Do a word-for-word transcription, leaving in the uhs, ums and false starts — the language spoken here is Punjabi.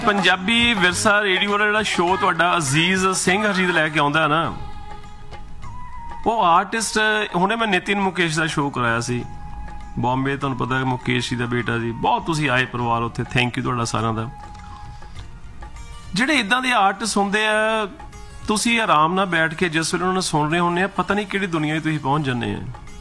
ਪੰਜਾਬੀ ਵਿਰਸਾ ਰੇਡੀਓ ਵਾਲਾ ਜਿਹੜਾ ਸ਼ੋਅ ਤੁਹਾਡਾ ਅਜ਼ੀਜ਼ ਸਿੰਘ ਹਰਜੀਤ ਲੈ ਕੇ ਆਉਂਦਾ ਨਾ, ਉਹ ਆਰਟਿਸਟ ਹੁਣੇ ਮੈਂ ਨਿਤਿਨ ਮੁਕੇਸ਼ ਦਾ ਸ਼ੋਅ ਕਰਾਇਆ ਸੀ ਬੰਬੇ। ਤੁਹਾਨੂੰ ਪਤਾ ਮੁਕੇਸ਼ ਜੀ ਦਾ ਬੇਟਾ ਜੀ, ਬਹੁਤ ਤੁਸੀਂ ਆਏ ਪਰਿਵਾਰ ਉੱਥੇ, ਥੈਂਕ ਯੂ ਤੁਹਾਡਾ ਸਾਰਿਆਂ ਦਾ। ਜਿਹੜੇ ਇੱਦਾਂ ਦੇ ਆਰਟਿਸਟ ਹੁੰਦੇ ਆ, ਤੁਸੀਂ ਆਰਾਮ ਨਾਲ ਬੈਠ ਕੇ ਜਿਸ ਵੇਲੇ ਉਹਨਾਂ ਨੂੰ ਸੁਣ ਰਹੇ ਹੁੰਦੇ ਆ, ਪਤਾ ਨਹੀਂ ਕਿਹੜੀ ਦੁਨੀਆ 'ਚ ਤੁਸੀਂ ਪਹੁੰਚ ਜਾਂਦੇ ਆ।